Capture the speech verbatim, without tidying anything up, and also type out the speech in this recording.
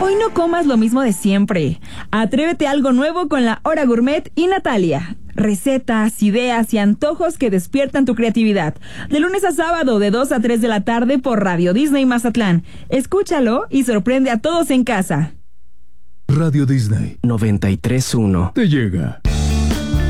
Hoy no comas lo mismo de siempre. Atrévete a algo nuevo con la Hora Gourmet y Natalia. Recetas, ideas y antojos que despiertan tu creatividad. De lunes a sábado, de dos a tres de la tarde por Radio Disney Mazatlán. Escúchalo y sorprende a todos en casa. Radio Disney noventa y tres punto uno te llega.